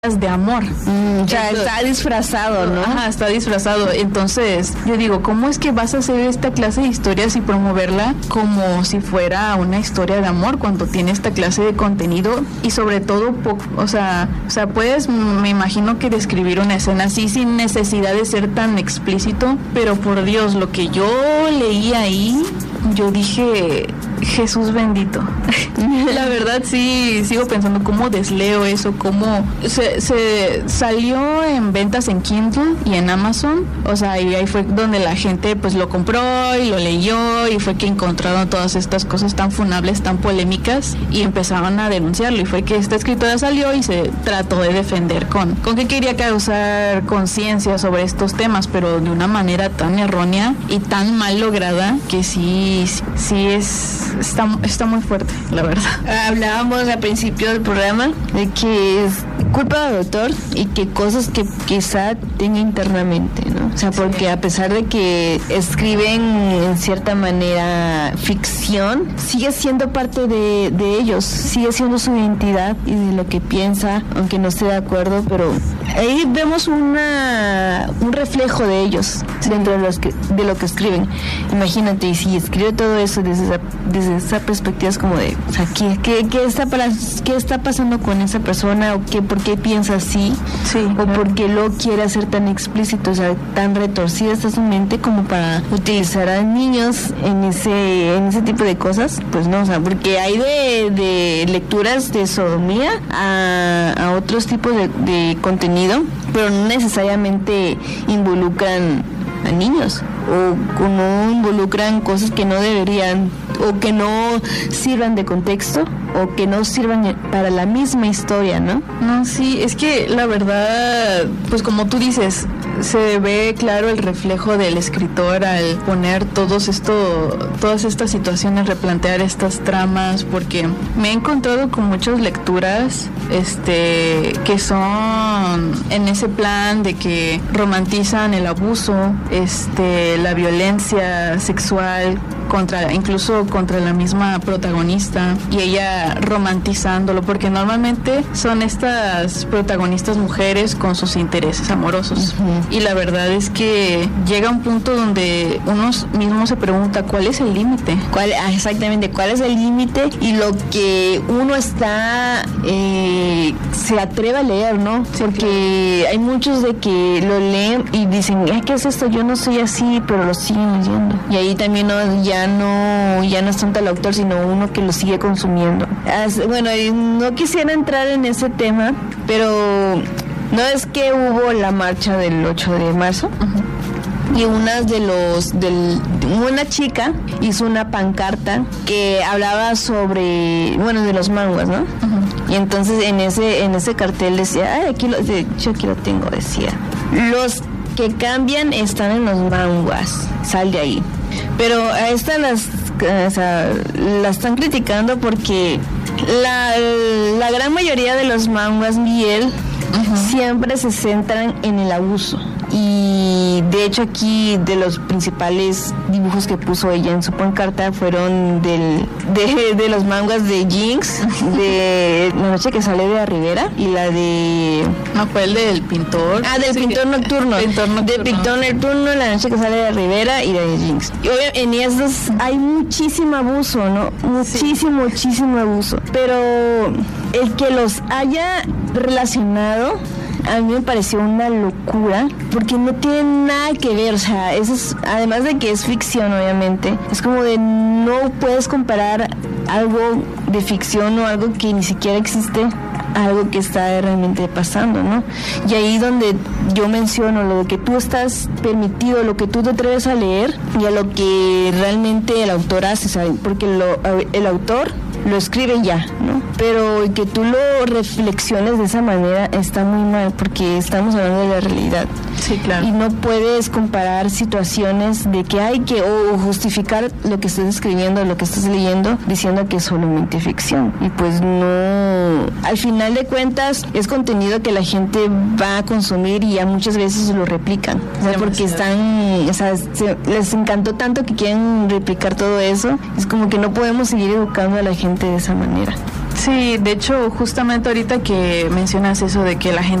de amor. O sea, está disfrazado, ¿no? Ajá, está disfrazado. Entonces, yo digo, ¿cómo es que vas a hacer esta clase de historias y promoverla como si fuera una historia de amor cuando tiene esta clase de contenido? Y sobre todo, o sea, puedes, me imagino que describir una escena así sin necesidad de ser tan explícito, pero por Dios, lo que yo leí ahí, yo dije, Jesús bendito. La verdad sí, sigo pensando cómo desleo eso, cómo se salió en ventas en Kindle y en Amazon, o sea, y ahí fue donde la gente pues lo compró y lo leyó y fue que encontraron todas estas cosas tan funables, tan polémicas y empezaron a denunciarlo y fue que esta escritora salió y se trató de defender con que quería causar conciencia sobre estos temas, pero de una manera tan errónea y tan mal lograda que sí está muy fuerte, la verdad. Hablábamos al principio del programa de que es culpa del autor y que cosas que quizá tenga internamente, ¿no? O sea, porque a pesar de que escriben en cierta manera ficción, sigue siendo parte de ellos, sigue siendo su identidad y de lo que piensa, aunque no esté de acuerdo, pero ahí vemos un reflejo de ellos dentro de lo que escriben. Imagínate, y si escribe todo eso desde esa perspectiva, es como de, o sea, ¿qué está pasando con esa persona? ¿O por qué piensa así? Sí, o por qué lo quiere hacer tan explícito, o sea, tan retorcida está su mente como para utilizar a niños en ese tipo de cosas. Pues no, o sea, porque hay de lecturas de sodomía a otros tipos de contenido, pero no necesariamente involucran a niños o no involucran cosas que no deberían o que no sirvan de contexto o que no sirvan para la misma historia, ¿no? No, sí, es que la verdad, pues como tú dices, se ve claro el reflejo del escritor al poner todas estas situaciones, replantear estas tramas, porque me he encontrado con muchas lecturas que son en ese plan de que romantizan el abuso, la violencia sexual incluso contra la misma protagonista, y ella romantizándolo, porque normalmente son estas protagonistas mujeres con sus intereses amorosos. Uh-huh. Y la verdad es que llega un punto donde uno mismo se pregunta ¿cuál es el límite? Exactamente, ¿cuál es el límite? Y lo que uno se atreve a leer, ¿no? Sí, porque hay muchos de que lo leen y dicen, ¿qué es esto? Yo no soy así, pero lo siguen leyendo. Y ahí también ya no es tanto el autor, sino uno que lo sigue consumiendo. Bueno, no quisiera entrar en ese tema, pero no es que hubo la marcha del 8 de marzo. Uh-huh. Y una chica hizo una pancarta que hablaba sobre, de los manguas, ¿no? Uh-huh. Y entonces en ese cartel decía, aquí lo tengo, decía, los que cambian están en los manguas, sal de ahí. Pero a esta la están criticando porque la gran mayoría de los manguas, Miguel, uh-huh, siempre se centran en el abuso. Y de hecho aquí de los principales dibujos que puso ella en su pancarta fueron de los mangas de Jinx, de La noche que sale de Rivera y la de... No, fue el del pintor. Del pintor nocturno. De pintor nocturno, La noche que sale de Rivera y de Jinx. Y obviamente en estos hay muchísimo abuso, ¿no? Muchísimo abuso. Pero el que los haya relacionado, a mí me pareció una locura, porque no tiene nada que ver, o sea, eso es, además de que es ficción, obviamente, es como de no puedes comparar algo de ficción o algo que ni siquiera existe, algo que está realmente pasando, ¿no? Y ahí donde yo menciono lo que tú estás permitido, lo que tú te atreves a leer y a lo que realmente el autor hace, ¿sabes? Porque el autor lo escribe ya, ¿no? Pero que tú lo reflexiones de esa manera está muy mal, porque estamos hablando de la realidad. Sí, claro. Y no puedes comparar situaciones de que hay que o justificar lo que estás escribiendo, lo que estás leyendo, diciendo que es solamente ficción. Y pues no, al final de cuentas es contenido que la gente va a consumir y ya muchas veces lo replican, o sea, porque les encantó tanto que quieren replicar todo eso. Es como que no podemos seguir educando a la gente de esa manera. Sí, de hecho, justamente ahorita que mencionas eso de que la gente